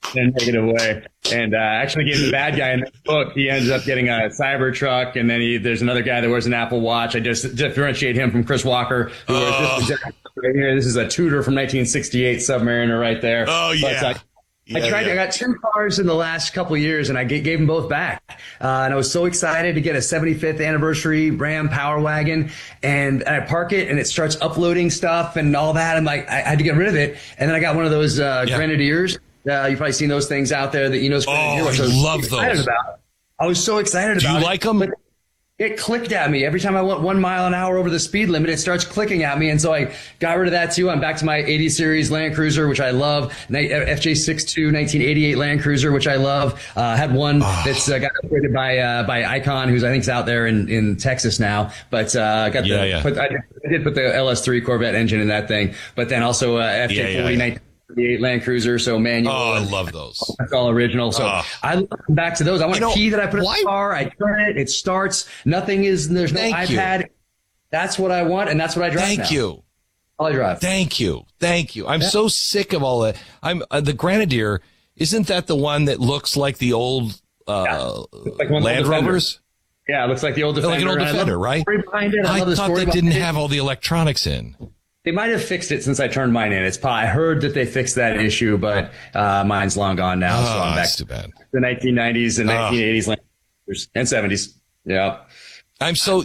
in a negative way. And actually gave the bad guy in the book, he ends up getting a Cybertruck, and then there's another guy that wears an Apple Watch. I just differentiate him from Chris Walker, who wears this exact right here. This is a Tudor from 1968 Submariner right there. Oh, yeah. But, I got 2 cars in the last couple of years, and I gave them both back. And I was so excited to get a 75th anniversary Ram Power Wagon, and I park it, and it starts uploading stuff and all that. I'm like, I had to get rid of it. And then I got one of those Grenadiers. You've probably seen those things out there, the Enos Grenadier. I love those. I was so excited about it. Do you like them? It clicked at me. Every time I went 1 mile an hour over the speed limit, it starts clicking at me. And so I got rid of that too. I'm back to my 80 series Land Cruiser, which I love. FJ62 1988 Land Cruiser, which I love. Had one that's got upgraded by Icon, who's I think is out there in Texas now. But I did put the LS3 Corvette engine in that thing. But then also FJ40 1988 Land Cruiser, so manual. Oh, I love those. That's all original. So I look back to those. I want a key that I put in the car. I turn it. It starts. There's no iPad. That's what I want, and that's what I drive now. Thank you. All I drive. Thank you. I'm so sick of all that. The Grenadier, isn't that the one that looks like the old like Land Rovers? Yeah, it looks like the old Defender. Like an old Defender, right? I thought that didn't have all the electronics in. They might have fixed it since I turned mine in. I heard that they fixed that issue, but mine's long gone now. So I'm back too bad. To the 1990s and 1980s and 70s. Yeah. I'm so,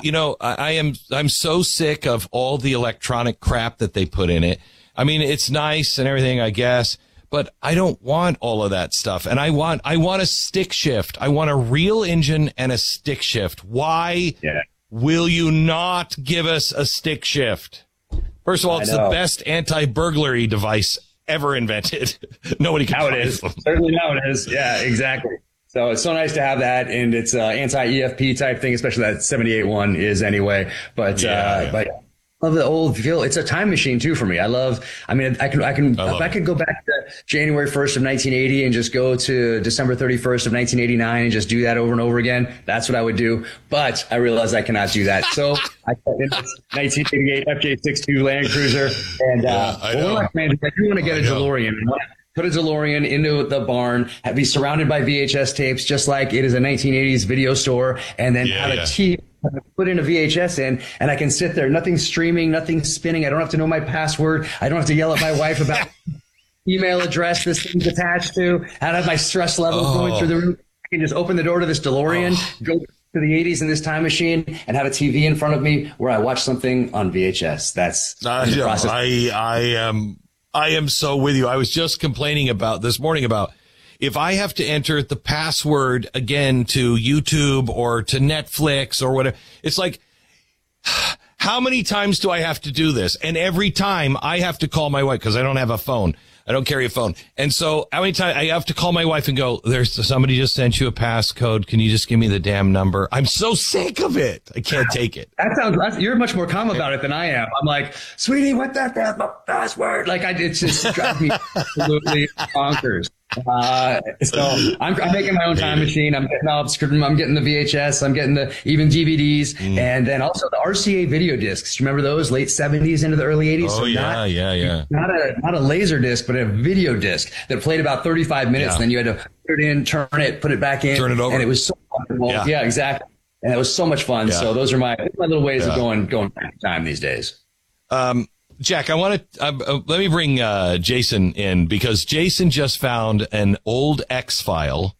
I'm so sick of all the electronic crap that they put in it. I mean, it's nice and everything, I guess, but I don't want all of that stuff. And I want a stick shift. I want a real engine and a stick shift. Why will you not give us a stick shift? First of all, it's the best anti-burglary device ever invented. Nobody can find them. Certainly now it is. Yeah, exactly. So it's so nice to have that, and it's anti-EFP type thing, especially that 78 one is anyway. But I love the old feel. It's a time machine too for me. I could go back to January 1st of 1980 and just go to December 31st of 1989 and just do that over and over again. That's what I would do. But I realize I cannot do that. So I got in this 1988 FJ62 Land Cruiser, and one of my plans is I do want to get a DeLorean. Put a DeLorean into the barn, be surrounded by VHS tapes, just like it is a 1980s video store, and then have a TV. Put in a VHS in, and I can sit there. Nothing streaming, nothing spinning. I don't have to know my password. I don't have to yell at my wife about email address this thing's attached to. I don't have my stress levels going through the roof. I can just open the door to this DeLorean, go to the 80s in this time machine, and have a TV in front of me where I watch something on VHS. That's the process. I am so with you. I was just complaining this morning about if I have to enter the password again to YouTube or to Netflix or whatever, it's like, how many times do I have to do this? And every time I have to call my wife because I don't have a phone. I don't carry a phone. And so how many times I have to call my wife and go, somebody just sent you a passcode. Can you just give me the damn number? I'm so sick of it. I can't take it. You're much more calm about it than I am. I'm like, sweetie, what that password? Like it just drives me absolutely bonkers. So I'm making my own time machine. I'm getting I'm getting the VHS. I'm getting even DVDs, and then also the RCA video discs. Remember those late 70s into the early 80s? Oh, so Not a laser disc, but a video disc that played about 35 minutes. Then you had to put it in, turn it, put it back in, turn it over, and it was so wonderful. Yeah, exactly. And it was so much fun. Yeah. So those are my little ways of going back in time these days. Jack, I want to let me bring Jason in because Jason just found an old X-File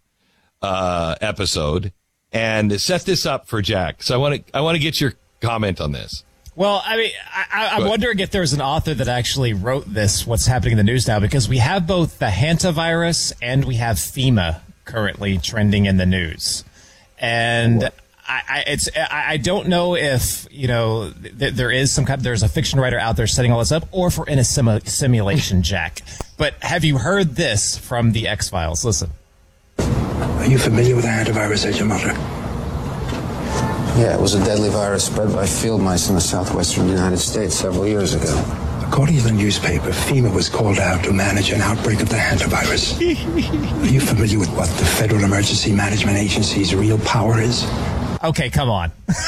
episode and set this up for Jack. So I want to get your comment on this. Well, I mean, I'm wondering if there's an author that actually wrote this, what's happening in the news now, because we have both the hantavirus and we have FEMA currently trending in the news. And I don't know if, there's a fiction writer out there setting all this up or if we're in a simulation, Jack. But have you heard this from the X-Files? Listen. Are you familiar with the hantavirus, Agent Mulder? Yeah, it was a deadly virus spread by field mice in the southwestern United States several years ago. According to the newspaper, FEMA was called out to manage an outbreak of the hantavirus. Are you familiar with what the Federal Emergency Management Agency's real power is? Okay, come on.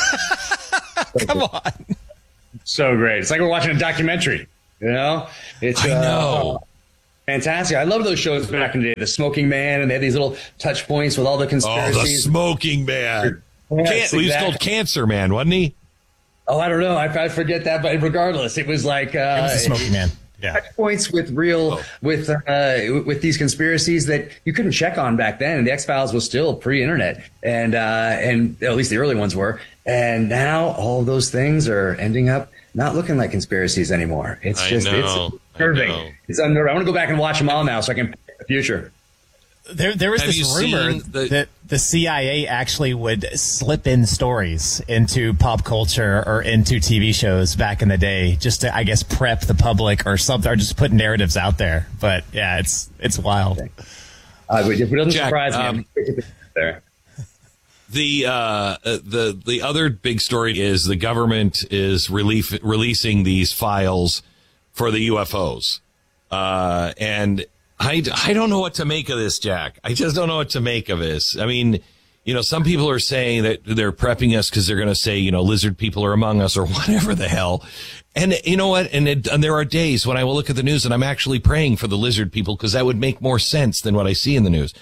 Come on. So great. It's like we're watching a documentary, you know? I know. Fantastic. I love those shows back in the day. The Smoking Man, and they had these little touch points with all the conspiracies. Oh, the Smoking Man. Yes, He was called Cancer Man, wasn't he? Oh, I don't know. I forget that, but regardless, it was like It was the Smoking Man. Yeah. Touch points with real with these conspiracies that you couldn't check on back then. And the X-Files was still pre-internet, and at least the early ones were. And now all those things are ending up not looking like conspiracies anymore. It's just it's unnerving. It's unnerving. I want to go back and watch them all now so I can pick the future. There was this rumor that the CIA actually would slip in stories into pop culture or into TV shows back in the day, just to, I guess, prep the public or something, or just put narratives out there. But yeah, it's wild. It doesn't surprise me. There. The other big story is the government is releasing these files for the UFOs, and I don't know what to make of this, Jack. I just don't know what to make of this. I mean, some people are saying that they're prepping us because they're going to say, lizard people are among us or whatever the hell. And you know what? And there are days when I will look at the news and I'm actually praying for the lizard people because that would make more sense than what I see in the news.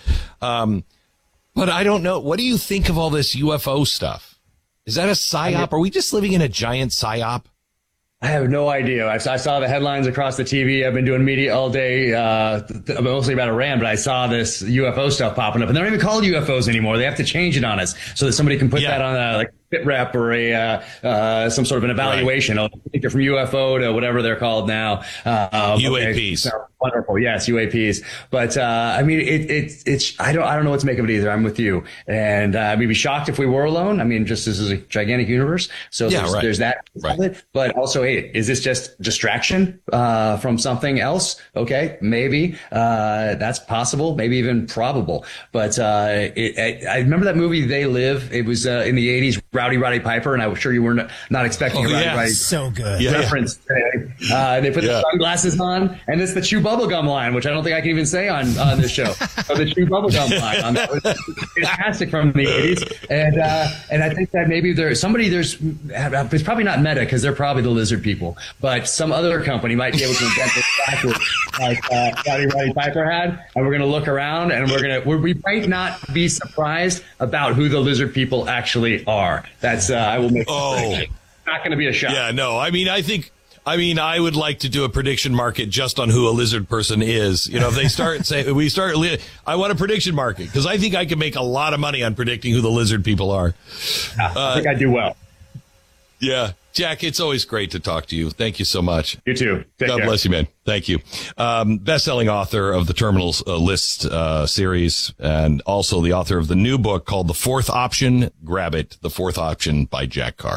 But I don't know. What do you think of all this UFO stuff? Is that a psyop? Are we just living in a giant psyop? I have no idea. I saw the headlines across the TV. I've been doing media all day, mostly about Iran, but I saw this UFO stuff popping up. And they're not even called UFOs anymore. They have to change it on us so that somebody can put that on a fit rep or some sort of an evaluation. Right. I think they're from UFO to whatever they're called now. UAPs. Okay. Wonderful. Yes, UAPs. But I mean, it's I don't know what to make of it either. I'm with you. And we'd be shocked if we were alone. I mean, just this is a gigantic universe. So there's that. Right. But also, hey, is this just distraction from something else? Okay, maybe that's possible, maybe even probable. But I remember that movie They Live. It was in the 80s, Roddy Piper, and I'm sure you were not expecting a Roddy so good reference. They put the sunglasses on, and it's the Chew Bubblegum line, which I don't think I can even say on this show. So the Chew Bubblegum line that was fantastic from the 80s, and I think that maybe it's probably not Meta because they're probably the lizard people, but some other company might be able to invent this backwards like Roddy Piper had, and we're going to look around and we might not be surprised about who the lizard people actually are. That's I will make. It's not going to be a shock. Yeah, no. I mean, I would like to do a prediction market just on who a lizard person is. If they start saying I want a prediction market because I think I can make a lot of money on predicting who the lizard people are. I think I do well. Yeah. Jack, it's always great to talk to you. Thank you so much. You too. God bless you, man. Thank you. Best-selling author of the Terminals List series, and also the author of the new book called The Fourth Option. Grab it. The Fourth Option by Jack Carr.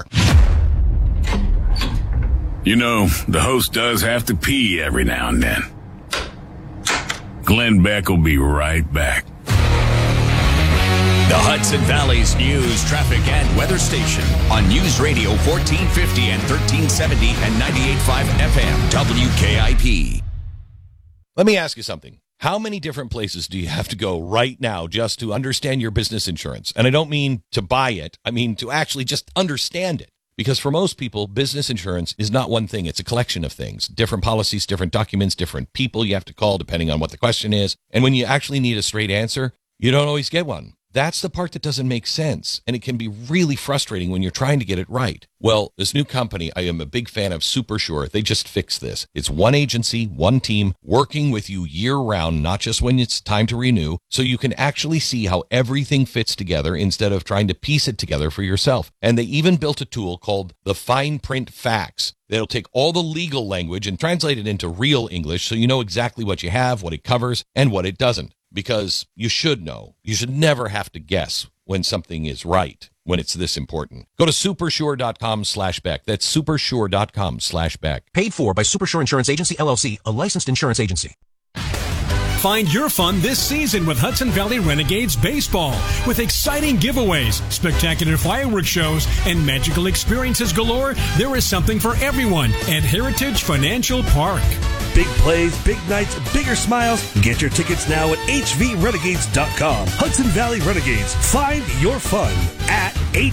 The host does have to pee every now and then. Glenn Beck will be right back. The Hudson Valley's news, traffic, and weather station on News Radio 1450 and 1370 and 98.5 FM WKIP. Let me ask you something. How many different places do you have to go right now just to understand your business insurance? And I don't mean to buy it. I mean to actually just understand it. Because for most people, business insurance is not one thing. It's a collection of things. Different policies, different documents, different people you have to call depending on what the question is. And when you actually need a straight answer, you don't always get one. That's the part that doesn't make sense, and it can be really frustrating when you're trying to get it right. Well, this new company, I am a big fan of SuperSure. They just fixed this. It's one agency, one team, working with you year-round, not just when it's time to renew, so you can actually see how everything fits together instead of trying to piece it together for yourself. And they even built a tool called the Fine Print Facts. That'll take all the legal language and translate it into real English so you know exactly what you have, what it covers, and what it doesn't. Because you should know. You should never have to guess when something is right, when it's this important. Go to supersure.com/Beck. That's supersure.com/Beck. Paid for by Supersure Insurance Agency, LLC, a licensed insurance agency. Find your fun this season with Hudson Valley Renegades Baseball. With exciting giveaways, spectacular fireworks shows, and magical experiences galore, there is something for everyone at Heritage Financial Park. Big plays, big nights, bigger smiles. Get your tickets now at hvrenegades.com. Hudson Valley Renegades. Find your fun at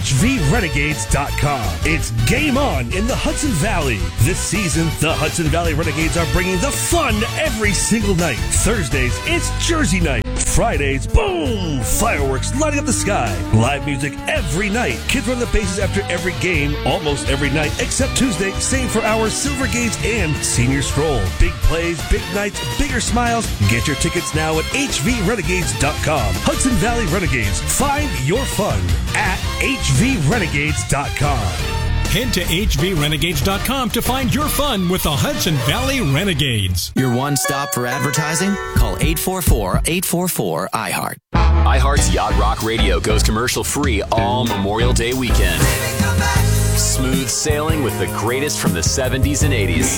hvrenegades.com. It's game on in the Hudson Valley. This season, the Hudson Valley Renegades are bringing the fun every single night. Thursdays, it's Jersey night. Fridays, boom! Fireworks lighting up the sky. Live music every night. Kids run the bases after every game, almost every night, except Tuesday. Same for our Silver Gates and Senior Stroll. Big plays, big nights, bigger smiles. Get your tickets now at hvrenegades.com. Hudson Valley Renegades. Find your fun at hvrenegades.com. Head to hvrenegades.com to find your fun with the Hudson Valley Renegades. Your one stop for advertising? Call 844-844-IHEART. iHeart's Yacht Rock Radio goes commercial free all Memorial Day weekend. Smooth sailing with the greatest from the 70s and 80s.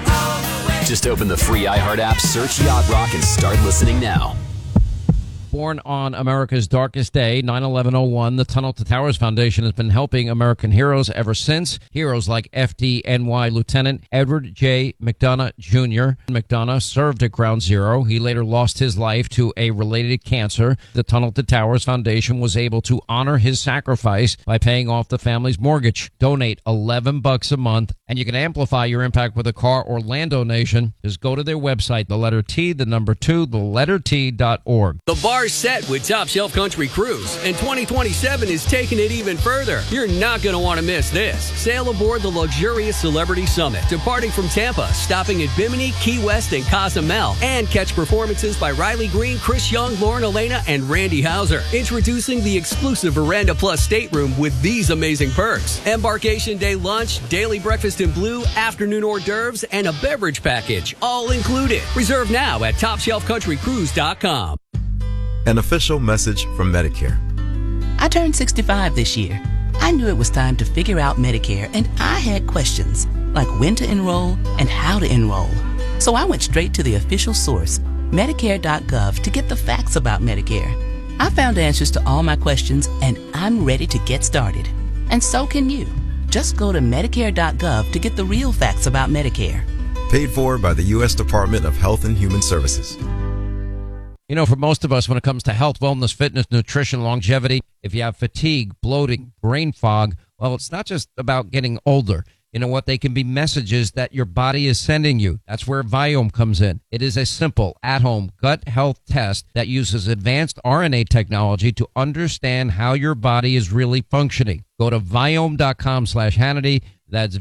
Just open the free iHeart app, search Yacht Rock, and start listening now. Born on America's darkest day, 9/11/01, the Tunnel to Towers Foundation has been helping American heroes ever since. Heroes like FDNY Lieutenant Edward J. McDonough Jr. McDonough served at Ground Zero. He later lost his life to a related cancer. The Tunnel to Towers Foundation was able to honor his sacrifice by paying off the family's mortgage. Donate $11 a month, and you can amplify your impact with a car or land donation. Just go to their website, the letter T, the number 2, the letter T.org. The bar's set with Top Shelf Country Cruise, and 2027 is taking it even further. You're not going to want to miss this. Sail aboard the luxurious Celebrity Summit, departing from Tampa, stopping at Bimini, Key West, and Cozumel, and catch performances by Riley Green, Chris Young, Lauren Elena, and Randy Hauser. Introducing the exclusive Veranda Plus stateroom with these amazing perks: embarkation day lunch, daily breakfast in blue, afternoon hors d'oeuvres, and a beverage package, all included. Reserve now at TopShelfCountryCruise.com. An official message from Medicare. I turned 65 this year. I knew it was time to figure out Medicare, and I had questions, like when to enroll and how to enroll. So I went straight to the official source, Medicare.gov, to get the facts about Medicare. I found answers to all my questions, and I'm ready to get started. And so can you. Just go to Medicare.gov to get the real facts about Medicare. Paid for by the U.S. Department of Health and Human Services. You know, for most of us, when it comes to health, wellness, fitness, nutrition, longevity, if you have fatigue, bloating, brain fog, well, it's not just about getting older. You know what? They can be messages that your body is sending you. That's where Viome comes in. It is a simple, at-home gut health test that uses advanced RNA technology to understand how your body is really functioning. Go to Viome.com/Hannity. That's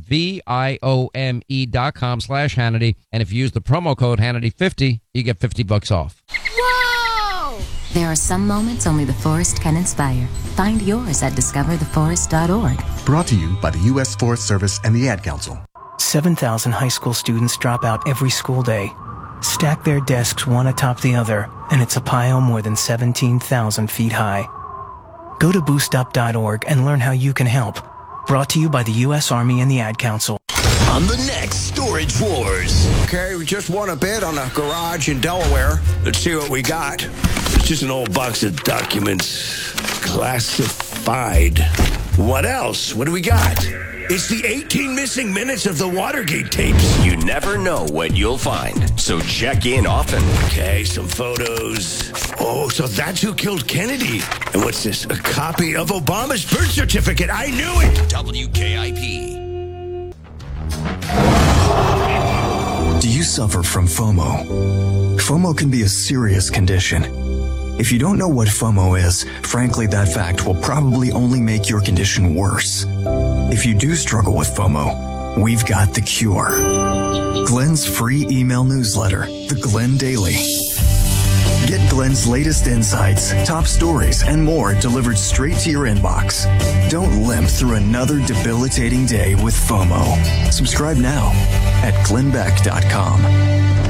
Viome.com/Hannity. And if you use the promo code Hannity50, you get $50 off. Whoa! There are some moments only the forest can inspire. Find yours at discovertheforest.org. Brought to you by the U.S. Forest Service and the Ad Council. 7,000 high school students drop out every school day. Stack their desks one atop the other, and it's a pile more than 17,000 feet high. Go to boostup.org and learn how you can help. Brought to you by the U.S. Army and the Ad Council. On the next Storage Wars. Okay, we just won a bid on a garage in Delaware. Let's see what we got. It's just an old box of documents. Classified. What else? What do we got? It's the 18 missing minutes of the Watergate tapes. You never know what you'll find, so check in often. Okay, some photos. Oh, so that's who killed Kennedy. And what's this? A copy of Obama's birth certificate. I knew it. WKIP. Do you suffer from FOMO? FOMO can be a serious condition. If you don't know what FOMO is, frankly, that fact will probably only make your condition worse. If you do struggle with FOMO, we've got the cure. Glenn's free email newsletter, The Glenn Daily. Get Glenn's latest insights, top stories, and more delivered straight to your inbox. Don't limp through another debilitating day with FOMO. Subscribe now at glennbeck.com.